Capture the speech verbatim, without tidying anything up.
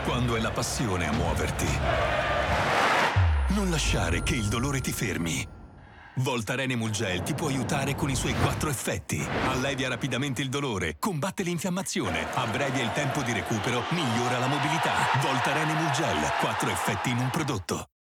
quando è la passione a muoverti. Non lasciare che il dolore ti fermi. Voltaren Emulgel ti può aiutare con i suoi quattro effetti. Allevia rapidamente il dolore, combatte l'infiammazione, abbrevia il tempo di recupero, migliora la mobilità. Voltaren Emulgel, quattro effetti in un prodotto.